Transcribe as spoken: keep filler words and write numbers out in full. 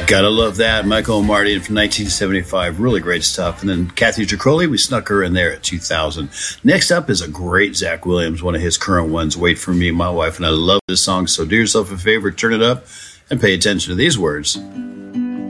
Gotta love that. Michael Martin from nineteen seventy-five. Really great stuff. And then Kathy Giaccoli, we snuck her in there at two thousand. Next up is a great Zach Williams, one of his current ones, Wait For Me, My Wife. And I love this song, so do yourself a favor, turn it up, and pay attention to these words.